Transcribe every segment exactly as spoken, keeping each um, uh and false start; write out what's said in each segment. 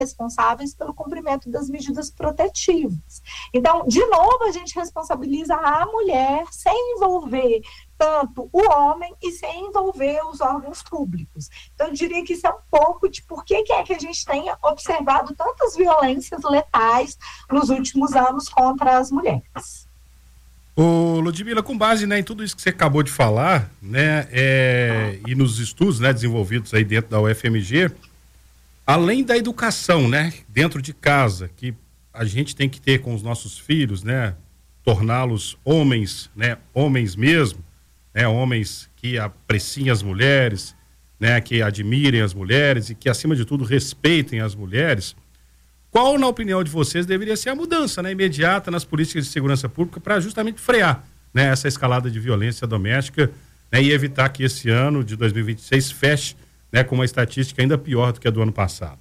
responsáveis pelo cumprimento das medidas protetivas. Então, de novo, a gente responsabiliza a mulher sem envolver tanto o homem e sem envolver os órgãos públicos. Então, eu diria que isso é um pouco de por que, que é que a gente tem observado tantas violências letais nos últimos anos contra as mulheres. Ô, Ludmila, com base, né, em tudo isso que você acabou de falar, né, é, e nos estudos, né, desenvolvidos aí dentro da U F M G, além da educação, né, dentro de casa, que a gente tem que ter com os nossos filhos, né, torná-los homens, né, homens mesmo, né, homens que apreciem as mulheres, né, que admirem as mulheres e que, acima de tudo, respeitem as mulheres. Qual, na opinião de vocês, deveria ser a mudança, né, imediata nas políticas de segurança pública para justamente frear, né, essa escalada de violência doméstica, né, e evitar que esse ano de dois mil e vinte e seis feche, né, com uma estatística ainda pior do que a do ano passado?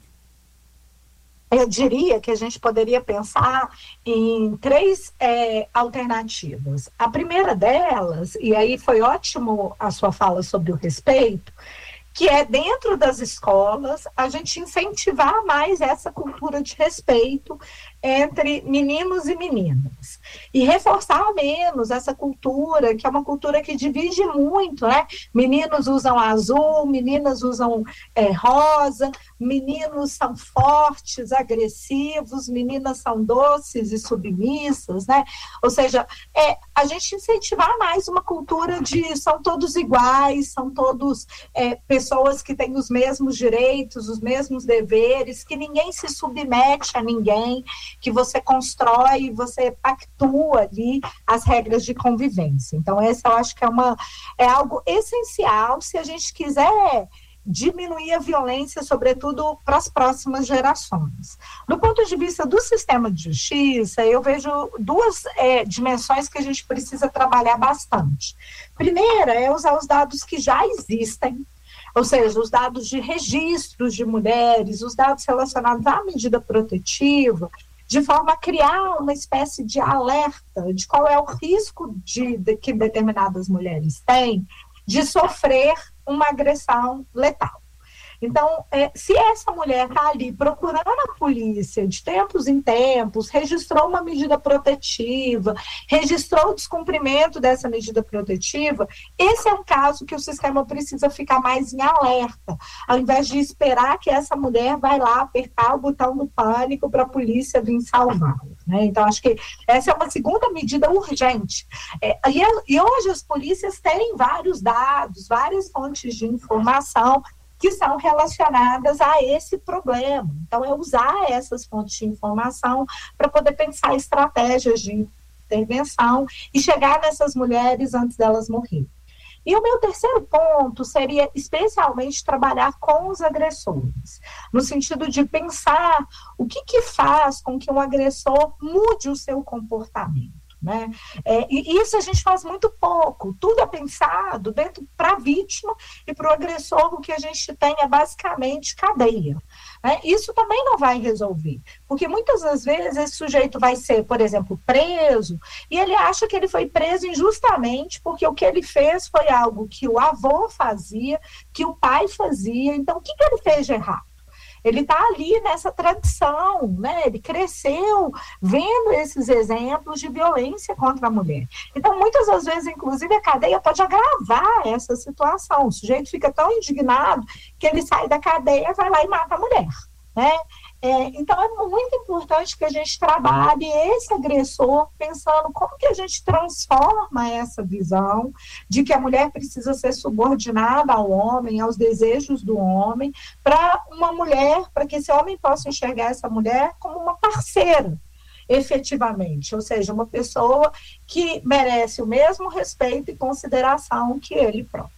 Eu diria que a gente poderia pensar em três é, alternativas. A primeira delas, e aí foi ótimo a sua fala sobre o respeito, que é dentro das escolas a gente incentivar mais essa cultura de respeito entre meninos e meninas e reforçar menos essa cultura, que é uma cultura que divide muito, né? Meninos usam azul, meninas usam é, rosa, meninos são fortes, agressivos, meninas são doces e submissas, né? Ou seja, é, a gente incentivar mais uma cultura de são todos iguais, são todos é, pessoas que têm os mesmos direitos, os mesmos deveres, que ninguém se submete a ninguém, que você constrói, você pactua ali as regras de convivência. Então, esse eu acho que é, uma, é algo essencial se a gente quiser diminuir a violência, sobretudo para as próximas gerações. Do ponto de vista do sistema de justiça, eu vejo duas é, dimensões que a gente precisa trabalhar bastante. Primeira é usar os dados que já existem, ou seja, os dados de registros de mulheres, os dados relacionados à medida protetiva, de forma a criar uma espécie de alerta de qual é o risco de, de que determinadas mulheres têm de sofrer uma agressão letal. Então, é, se essa mulher está ali procurando a polícia de tempos em tempos, registrou uma medida protetiva, registrou o descumprimento dessa medida protetiva, esse é um caso que o sistema precisa ficar mais em alerta, ao invés de esperar que essa mulher vai lá apertar o botão do pânico para a polícia vir salvá-la, né? Então, acho que essa é uma segunda medida urgente. É, e, e hoje as polícias têm vários dados, várias fontes de informação que são relacionadas a esse problema. Então, é usar essas fontes de informação para poder pensar estratégias de intervenção e chegar nessas mulheres antes delas morrerem. E o meu terceiro ponto seria, especialmente, trabalhar com os agressores, no sentido de pensar o que, que faz com que um agressor mude o seu comportamento. Né? É, e isso a gente faz muito pouco, tudo é pensado dentro para a vítima e para o agressor. O que a gente tem é basicamente cadeia, né? Isso também não vai resolver, porque muitas das vezes esse sujeito vai ser, por exemplo, preso e ele acha que ele foi preso injustamente porque o que ele fez foi algo que o avô fazia, que o pai fazia. Então o que, que ele fez de errado? Ele está ali nessa tradição, né? Ele cresceu vendo esses exemplos de violência contra a mulher. Então, muitas das vezes, inclusive, a cadeia pode agravar essa situação. O sujeito fica tão indignado que ele sai da cadeia, vai lá e mata a mulher, né? É, então, é muito importante que a gente trabalhe esse agressor pensando como que a gente transforma essa visão de que a mulher precisa ser subordinada ao homem, aos desejos do homem, para uma mulher, para que esse homem possa enxergar essa mulher como uma parceira, efetivamente, ou seja, uma pessoa que merece o mesmo respeito e consideração que ele próprio.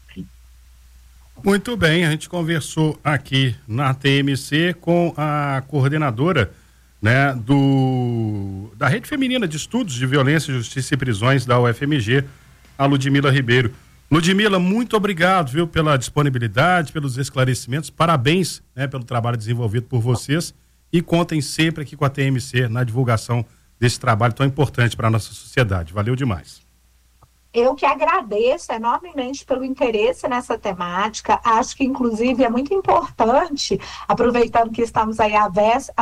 Muito bem, a gente conversou aqui na T M C com a coordenadora, né, do, da Rede Feminina de Estudos de Violência, Justiça e Prisões da U F M G, a Ludmila Ribeiro. Ludmila, muito obrigado, viu, pela disponibilidade, pelos esclarecimentos, parabéns, né, pelo trabalho desenvolvido por vocês e contem sempre aqui com a T M C na divulgação desse trabalho tão importante para a nossa sociedade. Valeu demais. Eu que agradeço enormemente pelo interesse nessa temática. Acho que, inclusive, é muito importante, aproveitando que estamos aí à véspera